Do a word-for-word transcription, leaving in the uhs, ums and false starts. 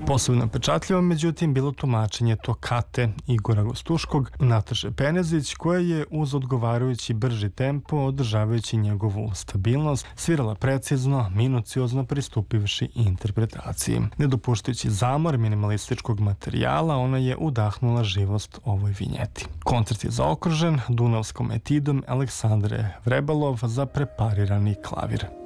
Posebno pečatljivo, međutim, bilo tumačenje tokate Igora Gostuškog, Nataše Penezić, koja je uz odgovarajući brži tempo, održavajući njegovu stabilnost, svirala precizno, minuciozno pristupivši interpretaciji. Ne dopuštajući zamor minimalističkog materijala, ona je udahnula živost ovoj vinjeti. Koncert je zaokružen Dunavskom etidom Aleksandre Vrebalov za preparirani klavir.